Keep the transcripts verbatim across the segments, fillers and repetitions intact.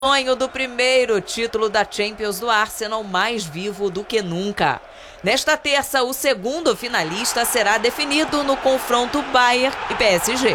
Sonho do primeiro título da Champions do Arsenal mais vivo do que nunca. Nesta terça, o segundo finalista será definido no confronto Bayern e P S G.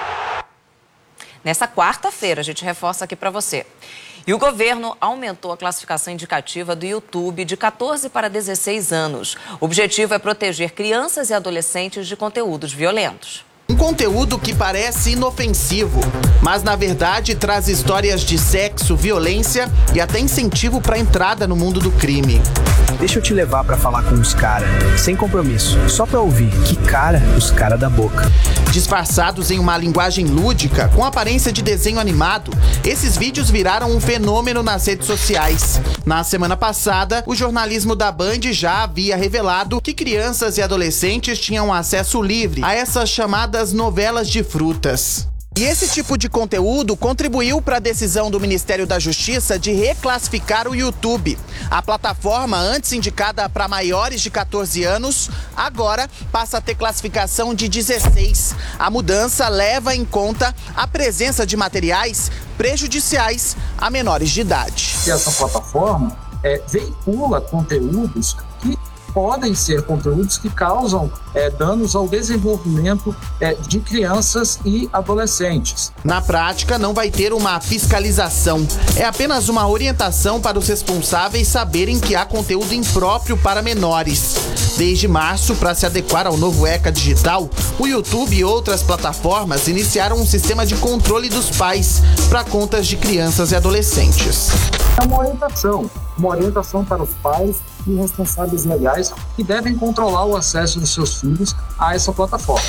Nessa quarta-feira, a gente reforça aqui para você. E o governo aumentou a classificação indicativa do YouTube de quatorze para dezesseis anos. O objetivo é proteger crianças e adolescentes de conteúdos violentos. Um conteúdo que parece inofensivo, mas na verdade traz histórias de sexo, violência e até incentivo para a entrada no mundo do crime. Deixa eu te levar para falar com os caras, sem compromisso, só para ouvir. Que cara, os caras da boca. Disfarçados em uma linguagem lúdica, com aparência de desenho animado, esses vídeos viraram um fenômeno nas redes sociais. Na semana passada, o jornalismo da Band já havia revelado que crianças e adolescentes tinham acesso livre a essas chamadas novelas de frutas. E esse tipo de conteúdo contribuiu para a decisão do Ministério da Justiça de reclassificar o YouTube. A plataforma, antes indicada para maiores de quatorze anos, agora passa a ter classificação de dezesseis. A mudança leva em conta a presença de materiais prejudiciais a menores de idade. Essa plataforma é, veicula conteúdos que podem ser conteúdos que causam é, danos ao desenvolvimento é, de crianças e adolescentes. Na prática, não vai ter uma fiscalização. É apenas uma orientação para os responsáveis saberem que há conteúdo impróprio para menores. Desde março, para se adequar ao novo ECA digital, o YouTube e outras plataformas iniciaram um sistema de controle dos pais para contas de crianças e adolescentes. É uma orientação, uma orientação para os pais e responsáveis legais que devem controlar o acesso dos seus filhos a essa plataforma.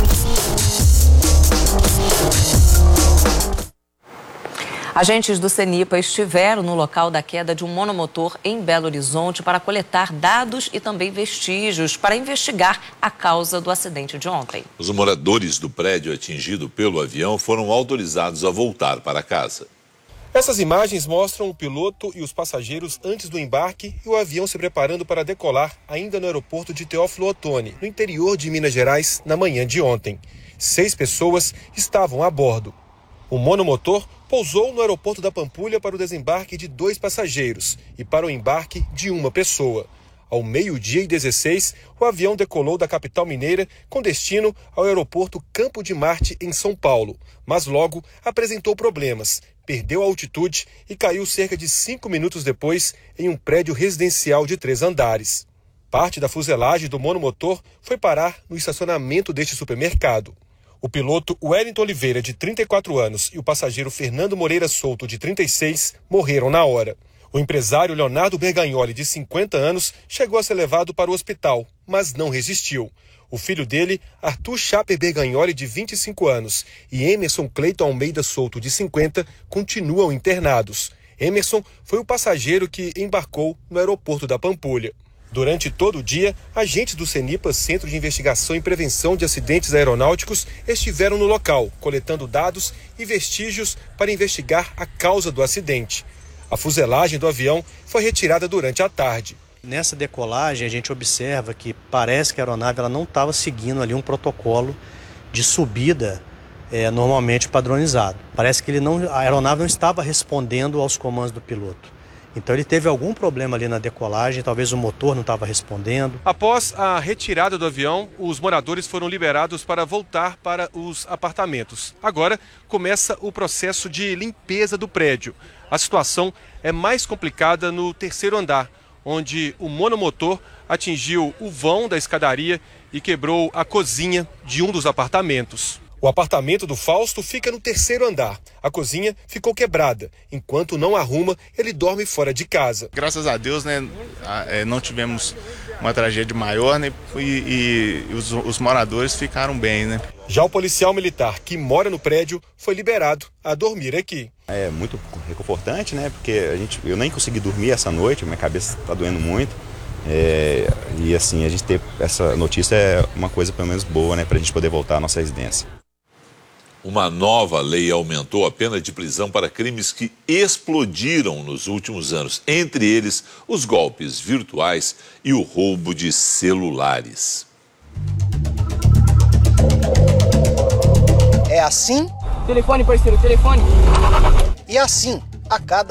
Agentes do CENIPA estiveram no local da queda de um monomotor em Belo Horizonte para coletar dados e também vestígios para investigar a causa do acidente de ontem. Os moradores do prédio atingido pelo avião foram autorizados a voltar para casa. Essas imagens mostram o piloto e os passageiros antes do embarque e o avião se preparando para decolar ainda no aeroporto de Teófilo Otoni, no interior de Minas Gerais, na manhã de ontem. Seis pessoas estavam a bordo. O monomotor pousou no aeroporto da Pampulha para o desembarque de dois passageiros e para o embarque de uma pessoa. Ao meio-dia e dezesseis, o avião decolou da capital mineira com destino ao aeroporto Campo de Marte, em São Paulo, mas logo apresentou problemas. Perdeu a altitude e caiu cerca de cinco minutos depois em um prédio residencial de três andares. Parte da fuselagem do monomotor foi parar no estacionamento deste supermercado. O piloto Wellington Oliveira, de trinta e quatro anos, e o passageiro Fernando Moreira Souto, de trinta e seis, morreram na hora. O empresário Leonardo Bergagnoli, de cinquenta anos, chegou a ser levado para o hospital, mas não resistiu. O filho dele, Arthur Chaper Bergagnoli, de vinte e cinco anos, e Emerson Cleiton Almeida Souto, de cinquenta, continuam internados. Emerson foi o passageiro que embarcou no aeroporto da Pampulha. Durante todo o dia, agentes do CENIPA, Centro de Investigação e Prevenção de Acidentes Aeronáuticos, estiveram no local, coletando dados e vestígios para investigar a causa do acidente. A fuselagem do avião foi retirada durante a tarde. Nessa decolagem, a gente observa que parece que a aeronave ela não estava seguindo ali um protocolo de subida é, normalmente padronizado. Parece que ele não, a aeronave não estava respondendo aos comandos do piloto. Então ele teve algum problema ali na decolagem, talvez o motor não estava respondendo. Após a retirada do avião, os moradores foram liberados para voltar para os apartamentos. Agora começa o processo de limpeza do prédio. A situação é mais complicada no terceiro andar, onde o monomotor atingiu o vão da escadaria e quebrou a cozinha de um dos apartamentos. O apartamento do Fausto fica no terceiro andar. A cozinha ficou quebrada. Enquanto não arruma, ele dorme fora de casa. Graças a Deus, né, não tivemos uma tragédia maior, né, e, e os, os moradores ficaram bem, né. Já o policial militar que mora no prédio foi liberado a dormir aqui. É muito reconfortante, né, porque a gente, eu nem consegui dormir essa noite, minha cabeça está doendo muito. É, e assim, a gente ter essa notícia é uma coisa pelo menos boa, né, para a gente poder voltar à nossa residência. Uma nova lei aumentou a pena de prisão para crimes que explodiram nos últimos anos, entre eles os golpes virtuais e o roubo de celulares. É assim? Telefone, parceiro, telefone. E assim, a cada